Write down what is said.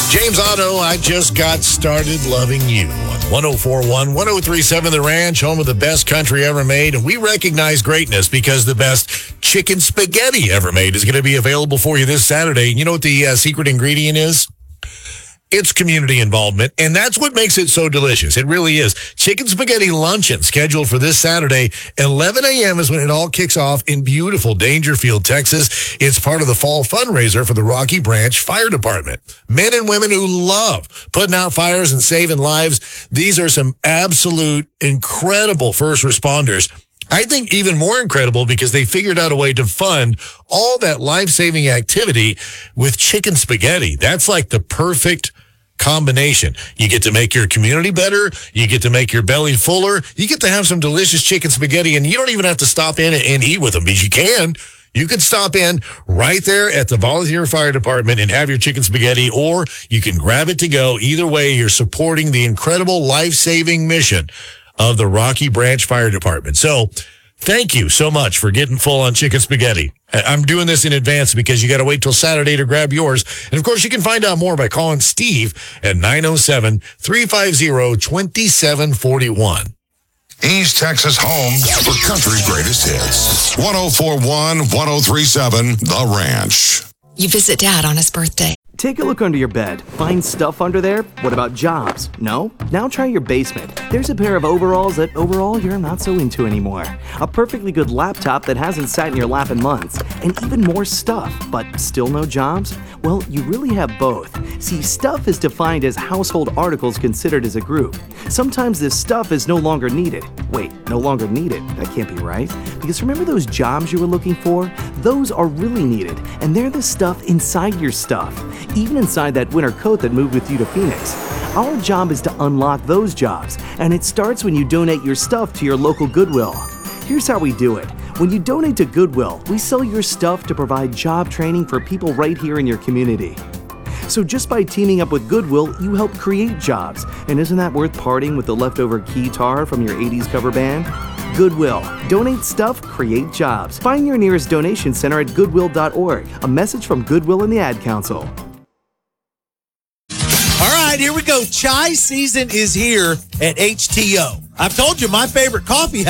James Otto, I just got started loving you on 104.1, 103.7 The Ranch, home of the best country ever made. And we recognize greatness because the best chicken spaghetti ever made is going to be available for you this Saturday. You know what the secret ingredient is? It's community involvement, and that's what makes it so delicious. It really is. Chicken spaghetti luncheon scheduled for this Saturday. 11 a.m. is when it all kicks off in beautiful Dangerfield, Texas. It's part of the fall fundraiser for the Rocky Branch Fire Department. Men and women who love putting out fires and saving lives. These are some absolute incredible first responders. I think even more incredible because they figured out a way to fund all that life-saving activity with chicken spaghetti. That's like the perfect combination. You get to make your community better. You get to make your belly fuller. You get to have some delicious chicken spaghetti, and you don't even have to stop in and eat with them because you can. You can stop in right there at the volunteer fire department and have your chicken spaghetti, or you can grab it to go. Either way, you're supporting the incredible life-saving mission of the Rocky Branch Fire Department. So thank you so much for getting full on chicken spaghetti. I'm doing this in advance because you got to wait till Saturday to grab yours. And of course, you can find out more by calling Steve at 907-350-2741. East Texas home for country's greatest hits. 104.1, 103.7 The Ranch. You visit Dad on his birthday. Take a look under your bed. Find stuff under there? What about jobs? No? Now try your basement. There's a pair of overalls that overall you're not so into anymore. A perfectly good laptop that hasn't sat in your lap in months. And even more stuff, but still no jobs? Well, you really have both. See, stuff is defined as household articles considered as a group. Sometimes this stuff is no longer needed. Wait, no longer needed? That can't be right. Because remember those jobs you were looking for? Those are really needed, and they're the stuff inside your stuff. Even inside that winter coat that moved with you to Phoenix. Our job is to unlock those jobs, and it starts when you donate your stuff to your local Goodwill. Here's how we do it. When you donate to Goodwill, we sell your stuff to provide job training for people right here in your community. So just by teaming up with Goodwill, you help create jobs. And isn't that worth parting with the leftover keytar from your 80s cover band? Goodwill. Donate stuff, create jobs. Find your nearest donation center at goodwill.org. A message from Goodwill and the Ad Council. All right, here we go. Chai season is here at HTO. I've told you my favorite coffee